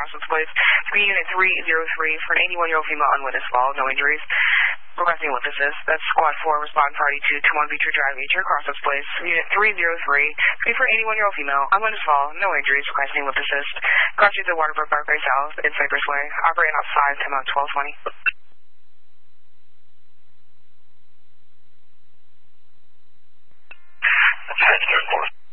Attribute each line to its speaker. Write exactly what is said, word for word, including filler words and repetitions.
Speaker 1: Crossroads Place. three Unit three oh three for an eighty-one-year-old female unwitness fall, no injuries. Requesting what this is. That's Squad four, respond party to two one Beecher Drive, Beecher, Crossroads Place. Unit three oh three, three for an eighty-one-year-old female, unwitness fall, no injuries. Requesting what this is. Cross Street to Waterbrook Parkway South, in Cypress Way. Operating outside, time out twelve twenty.
Speaker 2: That's